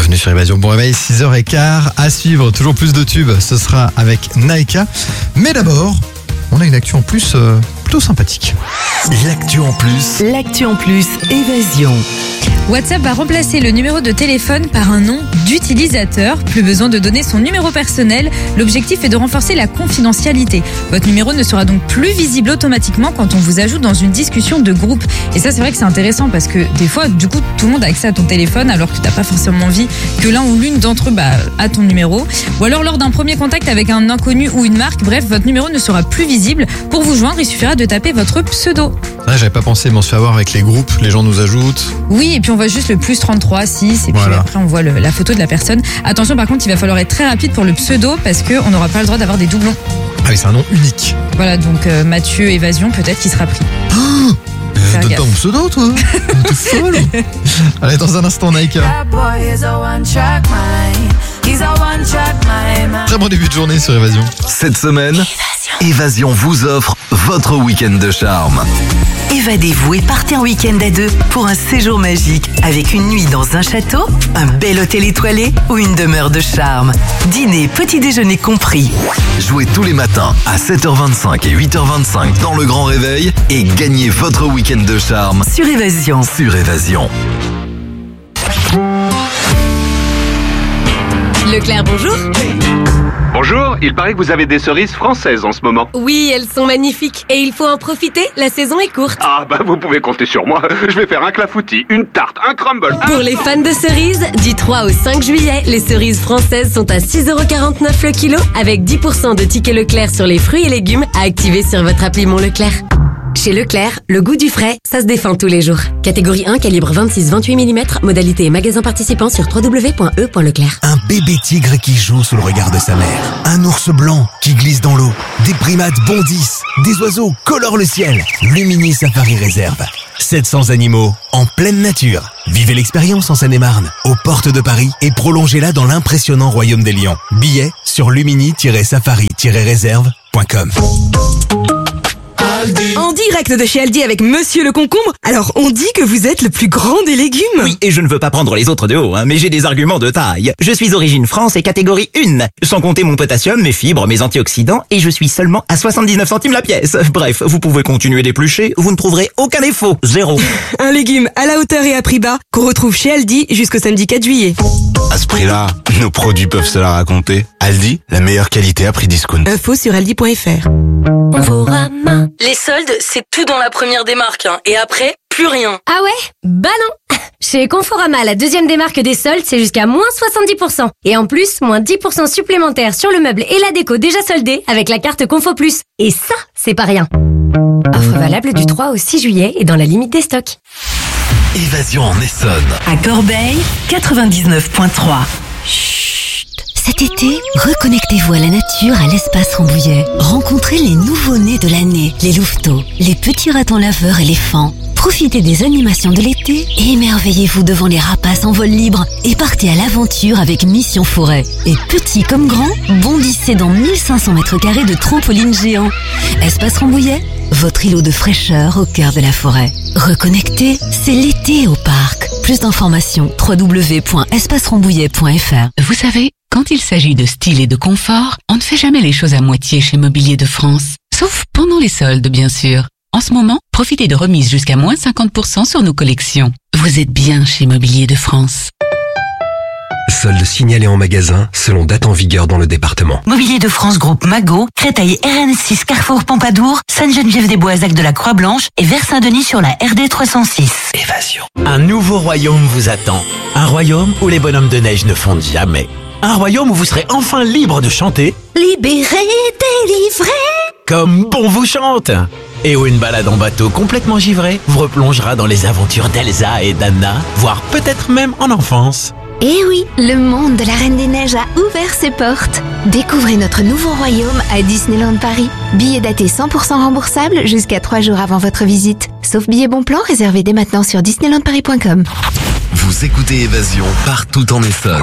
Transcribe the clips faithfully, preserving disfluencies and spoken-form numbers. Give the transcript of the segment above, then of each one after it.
Bienvenue sur Évasion. Bon réveil, six heures quinze. À suivre, toujours plus de tubes. Ce sera avec Naika. Mais d'abord, on a une actu en plus euh, plutôt sympathique. L'actu en plus. L'actu en plus, Évasion. WhatsApp va remplacer le numéro de téléphone par un nom d'utilisateur. Plus besoin de donner son numéro personnel. L'objectif est de renforcer la confidentialité. Votre numéro ne sera donc plus visible automatiquement quand on vous ajoute dans une discussion de groupe. Et ça, c'est vrai que c'est intéressant parce que des fois, du coup, tout le monde a accès à ton téléphone alors que t'as pas forcément envie que l'un ou l'une d'entre eux bah, a ton numéro. Ou alors lors d'un premier contact avec un inconnu ou une marque, bref, votre numéro ne sera plus visible. Pour vous joindre, il suffira de taper votre pseudo. Ah, j'avais pas pensé, mais on se fait avoir avec les groupes. Les gens nous ajoutent. Oui, et puis on voit juste le plus trente-trois, six, et puis Voilà. après on voit le- la photo de la personne. Attention, par contre, il va falloir être très rapide pour le pseudo parce qu'on n'aura pas le droit d'avoir des doublons. Ah oui, c'est un nom unique. Voilà, donc euh, Mathieu Évasion, peut-être qu'il sera pris. Euh, Faire donne gaffe. pas mon pseudo, toi. T'es folle. Allez, dans un instant, Naika. That boy is a one-track mind. He's a one-track mind. Très bon début de journée sur Évasion. Cette semaine, Évasion vous offre votre week-end de charme. Évadez-vous et partez en week-end à deux pour un séjour magique avec une nuit dans un château, un bel hôtel étoilé ou une demeure de charme. Dîner, petit déjeuner compris. Jouez tous les matins à sept heures vingt-cinq et huit heures vingt-cinq dans le Grand Réveil et gagnez votre week-end de charme Sur Évasion. sur Évasion. Leclerc, bonjour. Bonjour, il paraît que vous avez des cerises françaises en ce moment. Oui, elles sont magnifiques et il faut en profiter, la saison est courte. Ah bah vous pouvez compter sur moi, je vais faire un clafoutis, une tarte, un crumble. un- Pour les fans de cerises, du trois au cinq juillet, les cerises françaises sont à six euros quarante-neuf le kilo avec dix pour cent de tickets Leclerc sur les fruits et légumes à activer sur votre appli Mon Leclerc. Chez Leclerc, le goût du frais, ça se défend tous les jours. Catégorie un, calibre vingt-six vingt-huit millimètres, modalité et magasin participant sur w w w point e point leclerc. Un bébé tigre qui joue sous le regard de sa mère. Un ours blanc qui glisse dans l'eau. Des primates bondissent. Des oiseaux colorent le ciel. Lumini Safari Réserve. sept cents animaux en pleine nature. Vivez l'expérience en Seine-et-Marne, aux portes de Paris et prolongez-la dans l'impressionnant royaume des lions. Billets sur lumini safari réserve point com. En direct de chez Aldi avec Monsieur le Concombre. Alors, on dit que vous êtes le plus grand des légumes. Oui, et je ne veux pas prendre les autres de haut, hein, mais j'ai des arguments de taille. Je suis origine France et catégorie un, sans compter mon potassium, mes fibres, mes antioxydants, et je suis seulement à soixante-dix-neuf centimes la pièce. Bref, vous pouvez continuer d'éplucher, vous ne trouverez aucun défaut, zéro. Un légume à la hauteur et à prix bas qu'on retrouve chez Aldi jusqu'au samedi quatre juillet. À ce prix-là, nos produits peuvent se la raconter. Aldi, la meilleure qualité à prix discount. Info sur aldi point f r. Les soldes, c'est tout dans la première démarque, hein. Et après, plus rien. Ah ouais? Bah non. Chez Conforama, la deuxième démarque des soldes, c'est jusqu'à moins soixante-dix pour cent. Et en plus, moins dix pour cent supplémentaires sur le meuble et la déco déjà soldés avec la carte Confo Plus. Et ça, c'est pas rien. Offre valable du trois au six juillet et dans la limite des stocks. Évasion en Essonne. À Corbeil, quatre-vingt-dix-neuf point trois. Cet été, reconnectez-vous à la nature à l'espace Rambouillet. Rencontrez les nouveaux-nés de l'année, les louveteaux, les petits ratons laveurs éléphants. Profitez des animations de l'été et émerveillez-vous devant les rapaces en vol libre et partez à l'aventure avec Mission Forêt. Et petits comme grands, bondissez dans mille cinq cents mètres carrés de trampoline géant. Espace Rambouillet, votre îlot de fraîcheur au cœur de la forêt. Reconnectez, c'est l'été au parc. Plus d'informations, w w w point espace rambouillet point f r. Vous savez, quand il s'agit de style et de confort, on ne fait jamais les choses à moitié chez Mobilier de France. Sauf pendant les soldes, bien sûr. En ce moment, profitez de remises jusqu'à moins cinquante pour cent sur nos collections. Vous êtes bien chez Mobilier de France. Soldes signalés en magasin selon date en vigueur dans le département. Mobilier de France Groupe Magot, Créteil R N six Carrefour Pompadour, Sainte-Geneviève-des-Bois Zac de la Croix-Blanche et Vers-Saint-Denis sur la R D trois cent six. Évasion. Un nouveau royaume vous attend. Un royaume où les bonhommes de neige ne fondent jamais. Un royaume où vous serez enfin libre de chanter Libéré, délivré. comme bon vous chante. Et où une balade en bateau complètement givré vous replongera dans les aventures d'Elsa et d'Anna, voire peut-être même en enfance. Eh oui, le monde de la Reine des Neiges a ouvert ses portes. Découvrez notre nouveau royaume à Disneyland Paris. Billets datés cent pour cent remboursables jusqu'à trois jours avant votre visite. Sauf billets bon plan réservés dès maintenant sur disneyland paris point com. Vous écoutez Évasion partout en Essonne.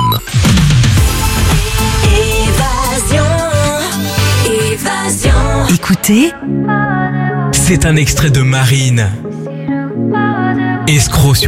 Évasion, évasion. Écoutez, c'est un extrait de Marine. Escroc sur